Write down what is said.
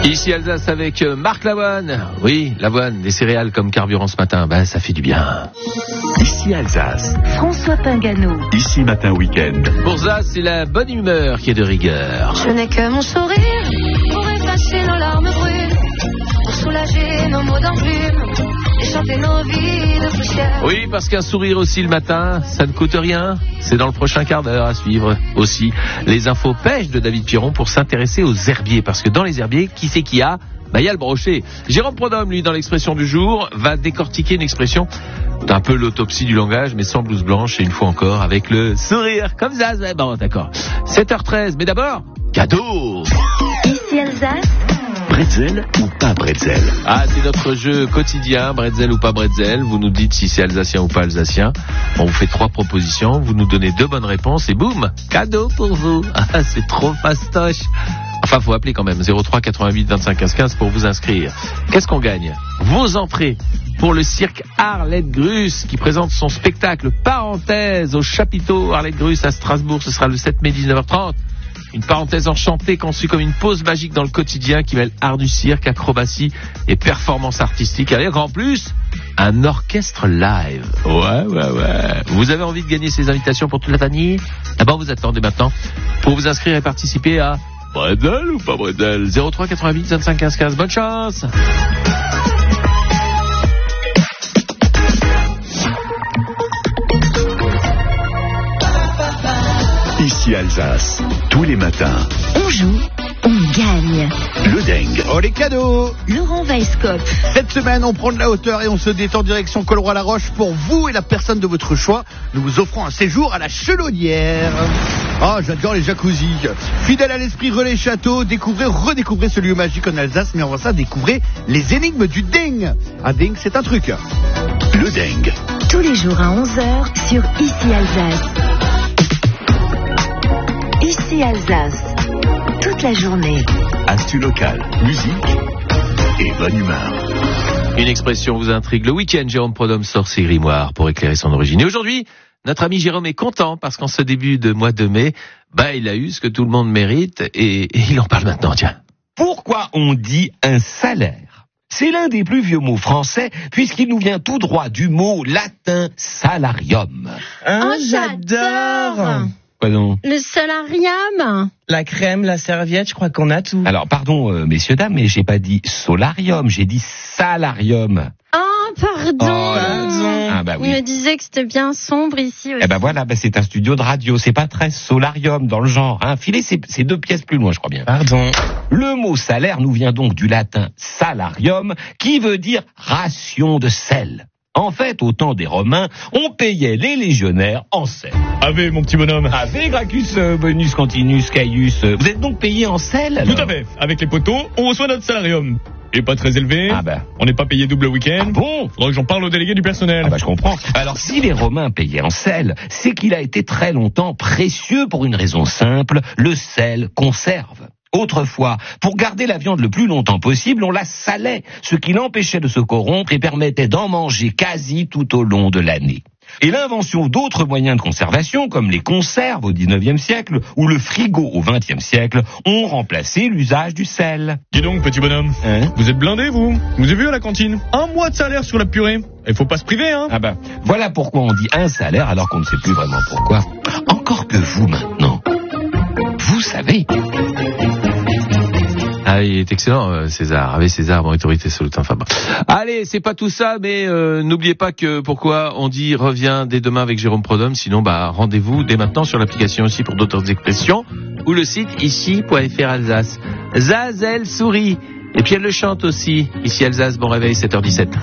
Ici Alsace avec Marc Lavoine. Oui, l'avoine, des céréales comme carburant ce matin, ça fait du bien. Ici Alsace. François Pingano. Ici Matin Week-end. Pour ça, c'est la bonne humeur qui est de rigueur. Je n'ai que mon sourire pour effacer nos larmes brûles, pour soulager nos maux d'enclume et chanter nos vies de poussière. Oui, parce qu'un sourire aussi le matin, ça ne coûte rien. C'est dans le prochain quart d'heure à suivre aussi les infos pêche de David Piron pour s'intéresser aux herbiers. Parce que dans les herbiers, qui c'est qu'il y a ? Il y a le brochet. Jérôme Prodhomme, lui, dans l'expression du jour, va décortiquer une expression d'un peu l'autopsie du langage, mais sans blouse blanche et une fois encore avec le sourire comme ça. Bon, d'accord. 7h13, mais d'abord, cadeau. Ici Alsace. Bretzel ou pas bretzel? Ah, c'est notre jeu quotidien, bretzel ou pas bretzel. Vous nous dites si c'est alsacien ou pas alsacien. On vous fait 3 propositions, vous nous donnez 2 bonnes réponses et boum, cadeau pour vous. Ah, c'est trop fastoche. Enfin, faut appeler quand même 03 88 25 15 15 pour vous inscrire. Qu'est-ce qu'on gagne? Vos entrées pour le cirque Arlette Gruss qui présente son spectacle Parenthèse au chapiteau Arlette Gruss à Strasbourg. Ce sera le 7 mai 19h30. Une parenthèse enchantée conçue comme une pause magique dans le quotidien qui mêle art du cirque, acrobatie et performance artistique. Avec en plus un orchestre live. Ouais. Vous avez envie de gagner ces invitations pour toute la famille? D'abord, vous attendez maintenant pour vous inscrire et participer à Bretzel ou pas Bretzel? 03 88 25 15 15. Bonne chance. Ici Alsace. Tous les matins. On joue, on gagne. Le dingue. Oh, les cadeaux! Laurent Weisskopf. Cette semaine, on prend de la hauteur et on se détend direction Colroy-la-Roche pour vous et la personne de votre choix. Nous vous offrons un séjour à la Chelonnière. Ah, j'adore les jacuzzis. Fidèle à l'esprit relais château, redécouvrez ce lieu magique en Alsace, mais avant ça, découvrez les énigmes du dingue. Un dingue, c'est un truc. Le dingue. Tous les jours à 11h sur Ici Alsace. Ici Alsace. Toute la journée. Actu local, musique et bonne humeur. Une expression vous intrigue. Le week-end, Jérôme Prodhomme sort ses grimoires pour éclairer son origine. Et aujourd'hui, notre ami Jérôme est content parce qu'en ce début de mois de mai, il a eu ce que tout le monde mérite et il en parle maintenant, tiens. Pourquoi on dit un salaire? C'est l'un des plus vieux mots français puisqu'il nous vient tout droit du mot latin salarium. J'adore. Quoi donc? Le salarium. La crème, la serviette, je crois qu'on a tout. Alors, pardon, messieurs, dames, mais j'ai pas dit solarium, j'ai dit salarium. Pardon. Ah bah oui. Il me disait que c'était bien sombre ici aussi. Eh ben voilà, c'est un studio de radio, c'est pas très solarium dans le genre. Filez ces 2 pièces plus loin, je crois bien. Pardon. Le mot salaire nous vient donc du latin salarium, qui veut dire ration de sel. En fait, au temps des Romains, on payait les légionnaires en sel. Ave, mon petit bonhomme. Ave, Gracchus, Bonus, Continus, Caius. Vous êtes donc payé en sel, alors? Tout à fait. Avec les poteaux, on reçoit notre salarium. Il est pas très élevé. On n'est pas payé double week-end. Ah bon? Faudra que j'en parle au délégué du personnel. Je comprends. Alors, si les Romains payaient en sel, c'est qu'il a été très longtemps précieux pour une raison simple, le sel conserve. Autrefois, pour garder la viande le plus longtemps possible, on la salait, ce qui l'empêchait de se corrompre et permettait d'en manger quasi tout au long de l'année. Et l'invention d'autres moyens de conservation, comme les conserves au 19e siècle ou le frigo au 20e siècle, ont remplacé l'usage du sel. Dis donc, petit bonhomme, vous êtes blindé, vous? Vous avez vu à la cantine? 1 mois de salaire sur la purée. Il faut pas se priver, hein? Voilà pourquoi on dit un salaire alors qu'on ne sait plus vraiment pourquoi. Encore que vous, maintenant, vous savez... Ah, il est excellent, César. Avec César, mon autorité absolue. Enfin bon. Allez, c'est pas tout ça, mais n'oubliez pas que pourquoi on dit revient dès demain avec Jérôme Prodhomme. Sinon, rendez-vous dès maintenant sur l'application aussi pour d'autres expressions ou le site ici.fr Alsace. Zazel sourit. Et puis elle le chante aussi. Ici Alsace, bon réveil, 7h17.